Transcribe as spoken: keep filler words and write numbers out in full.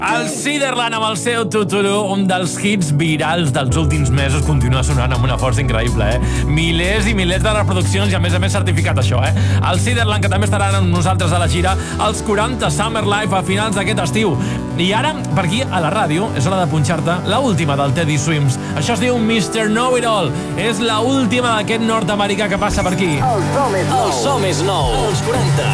El Ciderland amb el seu Tuturu, un dels hits virals dels últims mesos, continua sonant amb una força increïble, eh? Milers i milers de reproduccions i a més a més certificat això, eh? El Ciderland, que també estaran amb nosaltres a la gira, els quaranta Summer Live a finals d'aquest estiu. I ara, per aquí, a la ràdio, és hora de punxar-te la última del Teddy Swims. Això es diu mister Know-It-All. És la última d'aquest nord-americà que passa per aquí. El som és nou. El som és nou. Els quaranta.